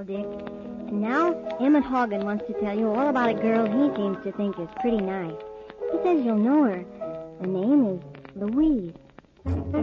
Dick. And now, Emmett Hogan wants to tell you all about a girl he seems to think is pretty nice. He says you'll know her. The name is Louise.